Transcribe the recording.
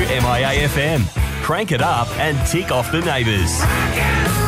MIA FM. Crank it up and tick off the neighbours.